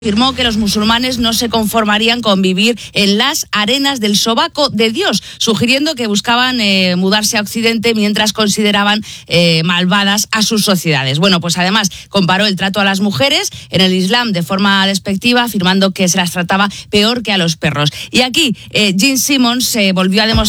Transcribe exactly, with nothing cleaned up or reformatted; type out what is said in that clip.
Afirmó que los musulmanes no se conformarían con vivir en las arenas del sobaco de Dios, sugiriendo que buscaban eh, mudarse a Occidente mientras consideraban eh, malvadas a sus sociedades. Bueno, pues además comparó el trato a las mujeres en el Islam de forma despectiva, afirmando que se las trataba peor que a los perros. Y aquí eh, Gene Simmons eh, volvió a demostrar